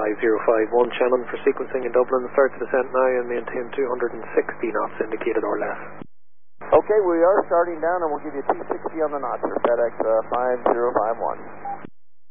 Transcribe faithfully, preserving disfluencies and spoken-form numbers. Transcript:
five zero five one, Shannon for sequencing in Dublin. Start to descent now and maintain two hundred sixty knots indicated or less. Okay, we are starting down and we'll give you two sixty on the notch for FedEx uh, five zero five one.